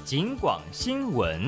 警广新闻。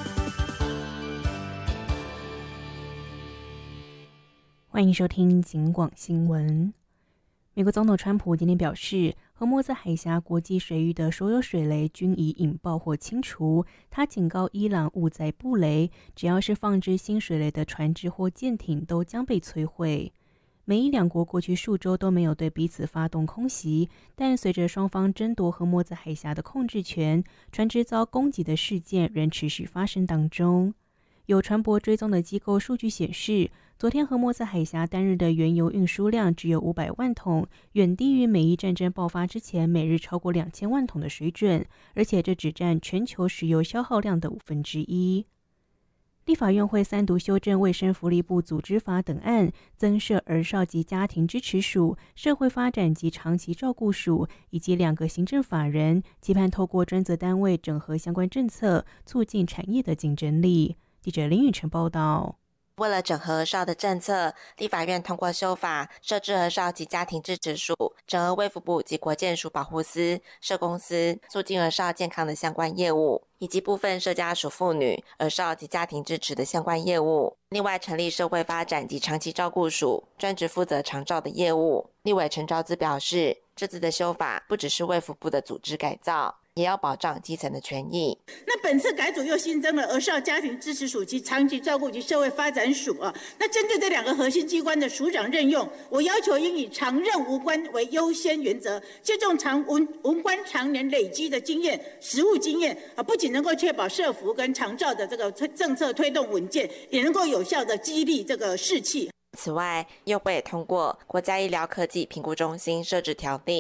欢迎收听警广新闻。美国总统川普今天表示，荷默兹海峡国际水域的所有水雷均已引爆或清除。他警告伊朗勿再布雷，只要是放置新水雷的船只或舰艇都将被摧毁。美伊两国过去数周都没有对彼此发动空袭，但随着双方争夺荷默兹海峡的控制权，船只遭攻击的事件仍持续发生当中。有船舶追踪的机构数据显示，昨天荷默兹海峡单日的原油运输量只有500万桶，远低于美伊战争爆发之前每日超过2000万桶的水准，而且这只占全球石油消耗量的1/5。立法院会3读修正卫生福利部组织法等案，增设儿少及家庭支持署、社会发展及长期照顾署以及2个行政法人，期盼透过专责单位整合相关政策，促进产业的竞争力。记者林宇晨报道。 为了整合儿少的政策，立法院通过修法，设置儿少及家庭支持署，整合卫福部及国健署保护司、社工司，促进儿少健康的相关业务，以及部分社家属妇女、儿少及家庭支持的相关业务。另外成立社会发展及长期照顾署，专职负责长照的业务。立委陈昭姿表示，这次的修法不只是卫福部的组织改造，也要保障基层的权益。 那本次改组又新增了儿少家庭支持署及长期照顾及社会发展署啊。那针对这2个核心机关的署长任用，我要求应以常任无关为优先原则，借重文官常年累积的经验、实务经验啊，不仅能够确保社福跟长照的这个政策推动稳健，也能够有效的激励这个士气。 此外，又会通过国家医疗科技评估中心设置条例，